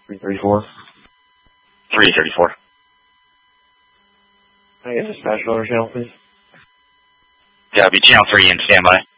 334. 334. Can I get dispatch over channel, please? Yeah, be channel 3 in standby.